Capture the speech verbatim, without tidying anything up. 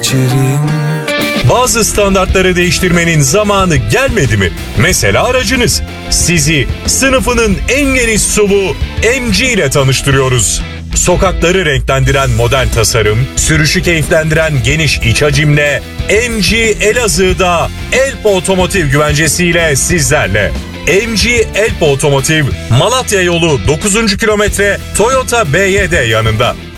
içerim. Bazı standartları değiştirmenin zamanı gelmedi mi? Mesela aracınız. Sizi sınıfının en geniş S U V M G ile tanıştırıyoruz. Sokakları renklendiren modern tasarım, sürüşü keyiflendiren geniş iç hacimle M G Elazığ'da Elp Otomotiv güvencesiyle sizlerle. M G Elp Otomotiv, Malatya yolu dokuzuncu kilometre Toyota B Y D yanında.